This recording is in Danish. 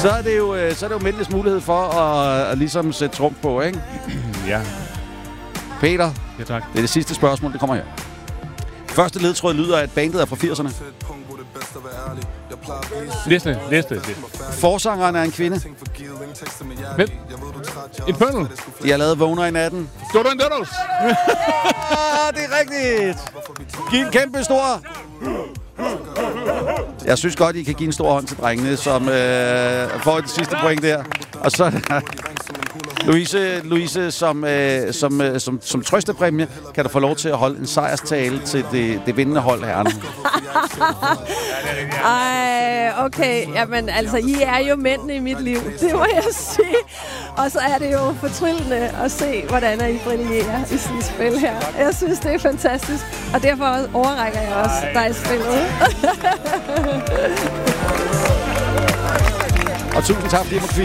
Så er det jo Meldes mulighed for at ligesom sætte trumf på, ikke? Ja. Peter, Ja, tak. det er det sidste spørgsmål, det kommer her. Første ledtråd lyder, at bandet er fra 80'erne. Liste. Forsangeren er en kvinde. Hvem? Infernal. De har lavet Vågner i natten. Jordan Doodles. Det er rigtigt. Giv en kæmpe stor... Jeg synes godt, I kan give en stor hånd til drengene, som får det sidste point der. Og så Louise som trøstepræmie, kan du få lov til at holde en sejrstale til det vindende hold her. Ej, okay. Jamen, altså, I er jo mændene i mit liv. Det må jeg sige. Og så er det jo fortryllende at se, hvordan I brillerer i sådan et spil her. Jeg synes, det er fantastisk. Og derfor overrækker jeg også dig spillet. Og tusind tak, fordi I måtte